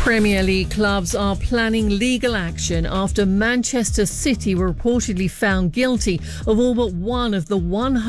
Premier League clubs are planning legal action after Manchester City were reportedly found guilty of all but one of the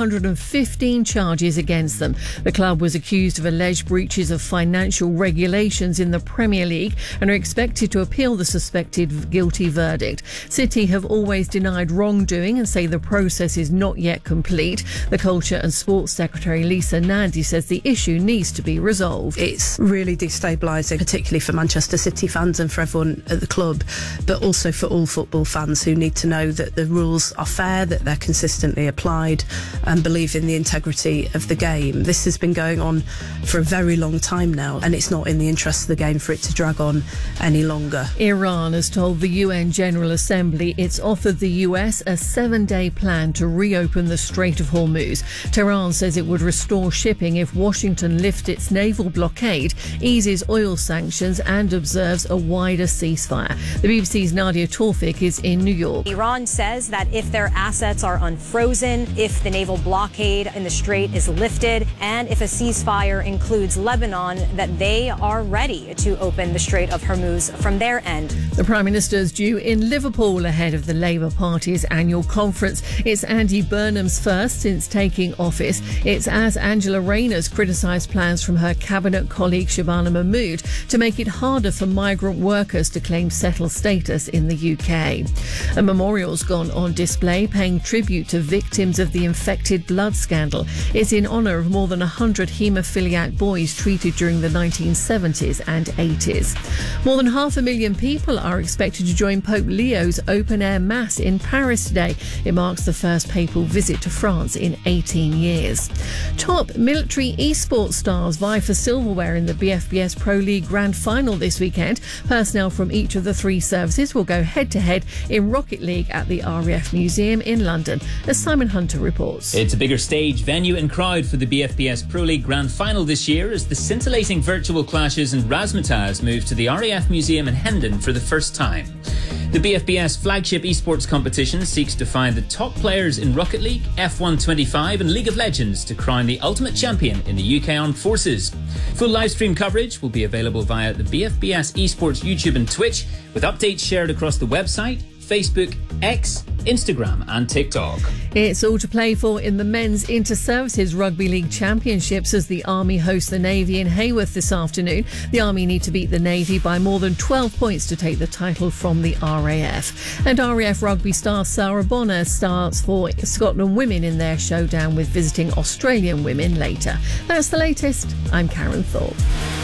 115 charges against them. The club was accused of alleged breaches of financial regulations in the Premier League and are expected to appeal the suspected guilty verdict. City have always denied wrongdoing and say the process is not yet complete. The Culture and Sports Secretary Lisa Nandy says the issue needs to be resolved. It's really destabilising, particularly for Manchester City fans and for everyone at the club, but also for all football fans who need to know that the rules are fair, that they're consistently applied, and believe in the integrity of the game. This has been going on for a very long time now, and it's not in the interest of the game for it to drag on any longer. Iran has told the UN General Assembly it's offered the US a 7-day plan to reopen the Strait of Hormuz. Tehran says it would restore shipping if Washington lifts its naval blockade, eases oil sanctions and observes a wider ceasefire. The BBC's Nadia Tawfik is in New York. Iran says that if their assets are unfrozen, if the naval blockade in the strait is lifted, and if a ceasefire includes Lebanon, that they are ready to open the Strait of Hormuz from their end. The Prime Minister's due in Liverpool ahead of the Labour Party's annual conference. It's Andy Burnham's first since taking office. It's as Angela Rayner's criticised plans from her cabinet colleague Shabana Mahmood to make it harder for migrant workers to claim settled status in the UK. A memorial's gone on display paying tribute to victims of the infected blood scandal. It's in honour of more than 100 haemophiliac boys treated during the 1970s and 80s. More than 500,000 people are expected to join Pope Leo's open-air mass in Paris today. It marks the first papal visit to France in 18 years. Top military esports stars vie for silverware in the BFBS Pro League Grand Final this weekend. Personnel from each of the three services will go head-to-head in Rocket League at the RAF Museum in London, as Simon Hunter reports. It's a bigger stage, venue and crowd for the BFBS Pro League Grand Final this year as the scintillating virtual clashes and razzmatazz move to the RAF Museum in Hendon for the first time. The BFBS flagship esports competition seeks to find the top players in Rocket League, F1 25 and League of Legends to crown the ultimate champion in the UK Armed Forces. Full livestream coverage will be available via the BFBS esports YouTube and Twitch, with updates shared across the website, Facebook, X, Instagram and TikTok. It's all to play for in the Men's Inter-Services Rugby League Championships as the Army hosts the Navy in Hayworth this afternoon. The Army need to beat the Navy by more than 12 points to take the title from the RAF. And RAF rugby star Sarah Bonner starts for Scotland women in their showdown with visiting Australian women later. That's the latest. I'm Karen Thorpe.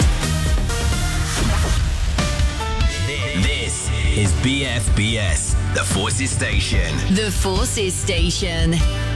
This is BFBS, the Forces Station. The Forces Station.